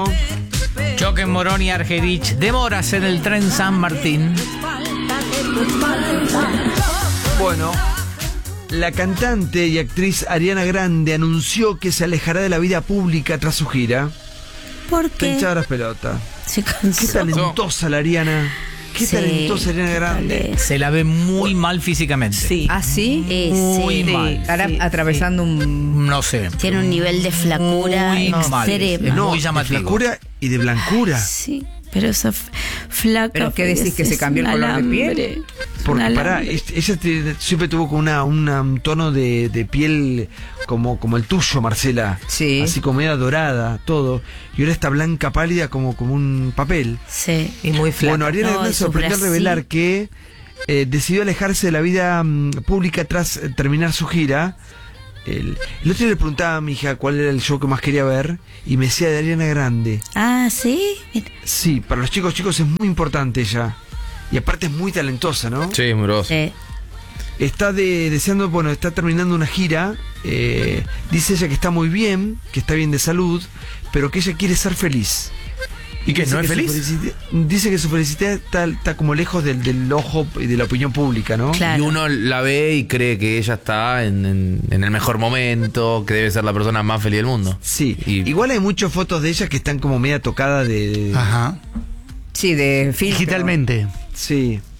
Choque en Morón y Argerich. Demoras en el tren San Martín. Bueno, la cantante y actriz Ariana Grande anunció que se alejará de la vida pública tras su gira. ¿Por Está qué? hinchada las pelotas. Se Qué cansó. talentosa la Ariana. Qué Sí, talentosa Ariana Grande. Se la ve muy mal físicamente. Sí. ¿Ah, sí? Muy Sí. mal. Estará Sí, atravesando un... No sé. Tiene un nivel de flacura Muy mal. extrema. No, muy de llamativo. flacura y de blancura. Sí, pero esa flaca. ¿Pero qué decís, que se es cambió el un color de piel? alambre. Porque Un pará, alambre. ella siempre tuvo como un tono de piel como el tuyo, Marcela. Sí. Así como media dorada, todo. Y ahora está blanca pálida como un papel. Sí. Y muy flaco. Bueno, Ariana No, Grande y su sorprendió al Brasil. revelar que decidió alejarse de la vida pública tras terminar su gira. El otro día le preguntaba a mi hija cuál era el show que más quería ver y me decía de Ariana Grande. Ah, sí. Sí, para los chicos es muy importante ella. Y aparte es muy talentosa, ¿no? Sí, muy grosso. Sí. Está deseando, bueno, está terminando una gira. Dice ella que está muy bien, que está bien de salud, pero que ella quiere ser feliz. ¿Y que Dice no es su feliz? dice que su felicidad está como lejos del ojo y de la opinión pública, ¿no? Claro. Y uno la ve y cree que ella está en el mejor momento, que debe ser la persona más feliz del mundo. Sí. Y- Igual hay muchas fotos de ella que están como media tocada de... Ajá. Sí, de filtro. Digitalmente. Sí.